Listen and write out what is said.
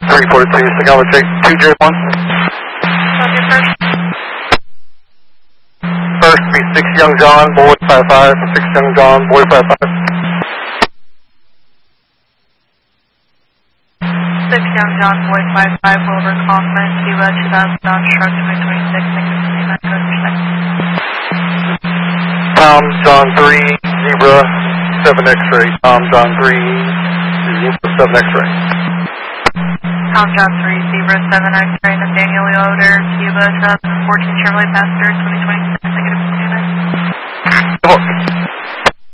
342, Psychology 201. First be 6 Young John, boy 55, 6 Young John, boy 55. 6 Young John, boy 55, Wilbur Kaufman, Cuba, 2000 Dodge Truck 2026, Tom John 3, Zebra 7 X-ray, Tom John 3, Zebra 7 X-ray. Tom John 3, Zebra 7 X-ray, Nathaniel Yoder, Cuba, 2014 Chevrolet Passenger, 2026, negative 29.